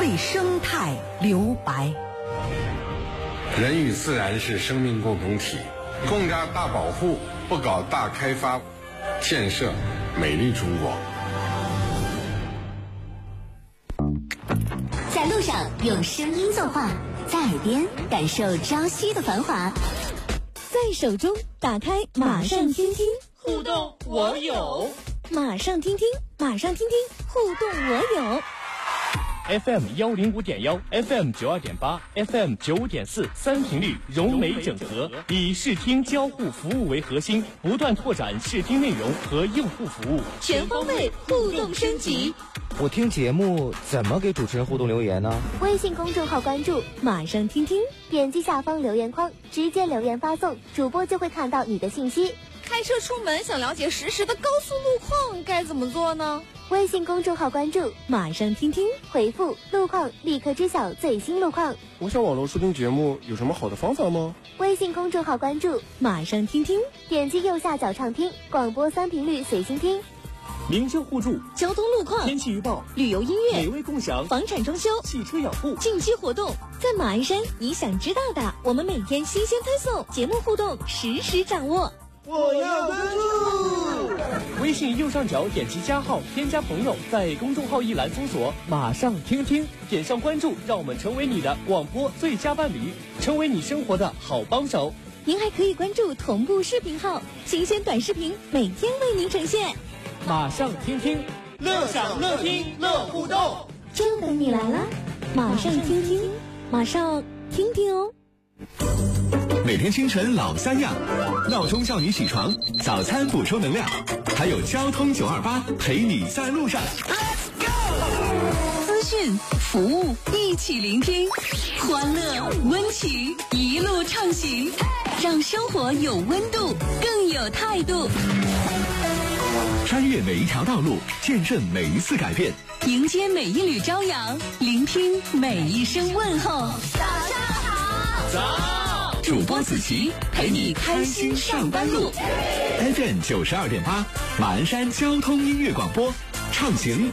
为生态留白。 人与自然是生命共同体，共加大保护，不搞大开发，建设美丽中国。 在路上用声音作画，在耳边感受朝夕的繁华， 在手中打开马上听听， 互动我有。 马上听听，马上听听，互动我有。 FM 105.1 FM 92.8 FM 95.43频率融媒整合，以视听交互服务为核心，不断拓展视听内容和用户服务， 全方位互动升级。 我听节目怎么给主持人互动留言呢？ 微信公众号关注马上听听， 点击下方留言框，直接留言发送，主播就会看到你的信息。 开车出门想了解实时的高速路况该怎么做呢？ 微信公众号关注马上听听， 回复路况立刻知晓最新路况。 我想网络收听节目有什么好的方法吗？ 微信公众号关注马上听听， 点击右下角畅听，广播3频率随心听。 民生互助， 交通路况， 天气预报， 旅游音乐， 美味共享， 房产装修， 汽车养护， 近期活动，在马鞍山你想知道的，我们每天新鲜推送，节目互动实时掌握。 我要关注。 微信右上角点击加号，添加朋友，在公众号一栏搜索马上听听，点上关注，让我们成为你的广播最佳伴侣，成为你生活的好帮手。 您还可以关注同步视频号，新鲜短视频每天为您呈现。 马上听听， 乐享乐听乐互动， 就等你来了。马上听听，马上听听哦。 每天清晨老三样，闹钟叫你起床，早餐补充能量，还有交通928陪你在路上。Let's go！ 资讯服务一起聆听，欢乐温情一路畅行，让生活有温度更有态度。 穿越每一条道路，见证每一次改变， 迎接每一缕朝阳，聆听每一声问候。 早上好， 早！主播子琪陪你开心上班路。FM 92.8，马鞍山交通音乐广播，畅行